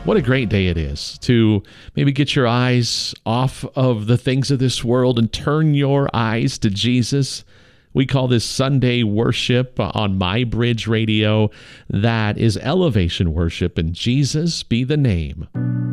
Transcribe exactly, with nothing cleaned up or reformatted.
What a great day it is to maybe get your eyes off of the things of this world and turn your eyes to Jesus. We call this Sunday worship on My Bridge Radio. That is elevation worship, and Jesus be the name.